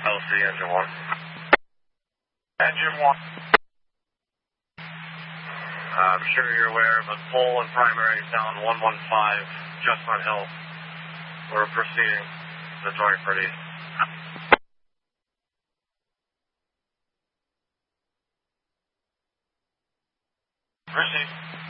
LC engine 1. Engine 1. I'm sure you're aware, but pole and primary is down 115, Chestnut Hill. We're proceeding to Joyford East. Proceed.